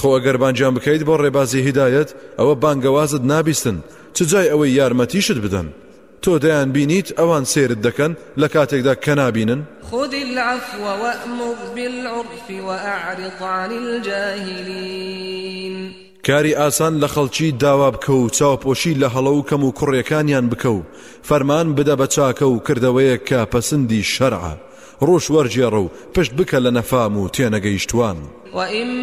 خۆ ئەگەر بانجیان بکەیت بۆ ڕێبازی هیدایەت ئەوە بانگەوازت نابیستن چ جای ئەوەی یارمەتیشت بدەن تۆ دەیان بینیت ئەوان سێرت دەکەن لە کاتێکدا کە نابینن خذ العفو وأمر بالعرف وأعرض عن الجاهلين کاری ئاسان لە خەڵکی داوا بکە و چاوپۆشی لە هەڵە و کەم و کوڕیەکانیان بکە و فەرمان بدە بە چاکە و کردەوەیە کە پەسەندی شەرعە ڕۆژ وەرجێڕە و پشت بکە لە نەفام و تێنەگەیشتوان